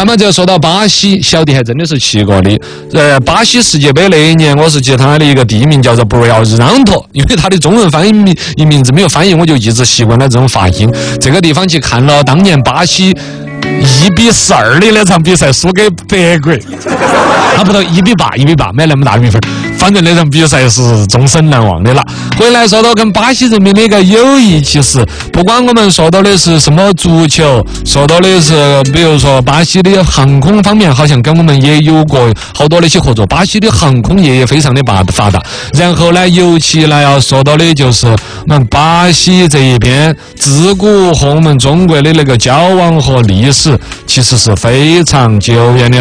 那么就说到巴西，小弟还真的是去过的。巴西世界杯那一年，我是记它的一个地名叫做不要让托，因为它的中文翻译名字没有翻译，我就一直习惯了这种发音。这个地方去看了当年巴西1-12的那场比赛，输给德国，差不多1-8，没那么大比分。反正那场比赛是终身难忘的了。回来说到跟巴西人民的一个友谊，其实不管我们说到的是什么足球，说到的是比如说巴西的航空方面，好像跟我们也有过好多的一些合作。巴西的航空业也非常的发达。然后呢，尤其呢要说到的就是我们巴西这一边自古和我们中国的那个交往和历史，其实是非常久远的了。